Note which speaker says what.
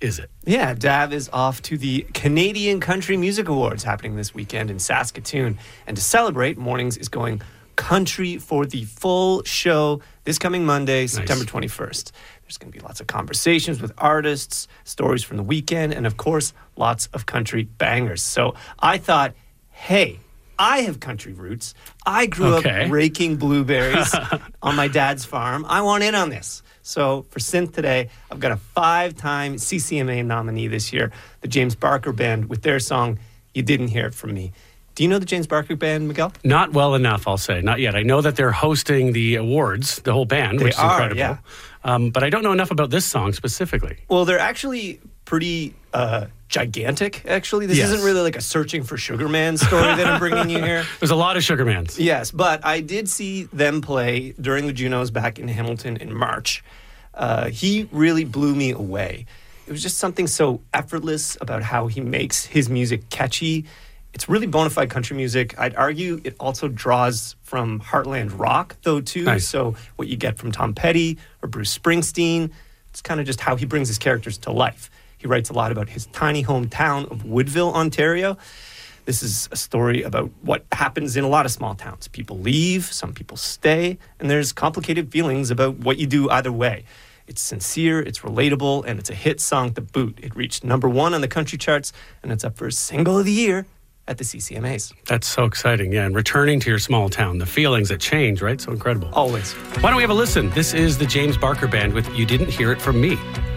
Speaker 1: is it?
Speaker 2: Yeah, Dav is off to the Canadian Country Music Awards happening this weekend in Saskatoon. And to celebrate, Mornings is going country for the full show this coming Monday, September 21st. There's going to be lots of conversations with artists, stories from the weekend, and of course, lots of country bangers. So I thought, hey, I have country roots. I grew up raking blueberries on my dad's farm. I want in on this. So for Synth today, I've got a 5-time CCMA nominee this year, the James Barker Band, with their song, You Didn't Hear It From Me. Do you know the James Barker Band, Miguel?
Speaker 1: Not well enough, I'll say. Not yet. I know that they're hosting the awards, the whole band, which is incredible. Yeah. But I don't know enough about this song specifically.
Speaker 2: Well, they're actually pretty gigantic, actually. This isn't really like a Searching for Sugar Man story that I'm bringing you here.
Speaker 1: There's a lot of Sugar Mans.
Speaker 2: Yes, but I did see them play during the Junos back in Hamilton in March. He really blew me away. It was just something so effortless about how he makes his music catchy. It's really bona fide country music. I'd argue it also draws from heartland rock, though, too.
Speaker 1: Nice.
Speaker 2: So what you get from Tom Petty or Bruce Springsteen, it's kind of just how he brings his characters to life. He writes a lot about his tiny hometown of Woodville, Ontario. This is a story about what happens in a lot of small towns. People leave, some people stay, and there's complicated feelings about what you do either way. It's sincere, it's relatable, and it's a hit song to boot. It reached #1 on the country charts, and it's up for Single of the Year at the CCMAs.
Speaker 1: That's so exciting, yeah. And returning to your small town, the feelings that change, right? So incredible.
Speaker 2: Always.
Speaker 1: Why don't we have a listen? This is the James Barker Band with You Didn't Hear It From Me.